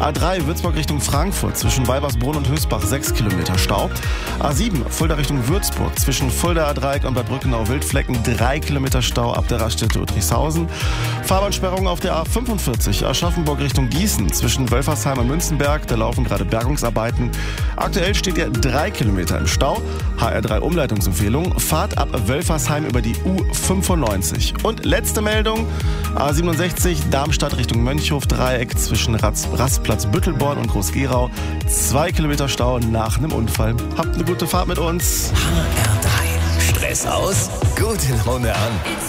A3 Würzburg Richtung Frankfurt zwischen Weibersbrunn und Höchstbach 6 Kilometer Stau. A7 Fulda Richtung Würzburg zwischen Fuldaer Dreieck und bei Brückenau-Wildflecken 3 Kilometer Stau ab der Raststätte Udrichshausen. Fahrbahnsperrung auf der A45 Aschaffenburg Richtung Gießen zwischen Wölfersheim und Münzenberg. Da laufen gerade Bergungsarbeiten. Aktuell steht ihr 3 Kilometer im Stau. HR3 Umleitungsempfehlung. Fahrt ab Wölfersheim über die U95. Und letzte Meldung. A67 Darmstadt Richtung Mönchhof Dreieck zwischen Rastplatz Büttelborn und Groß-Gerau. 2 Kilometer Stau nach einem Unfall. Habt eine gute Fahrt mit uns. HR3. Stress aus, gute Laune an.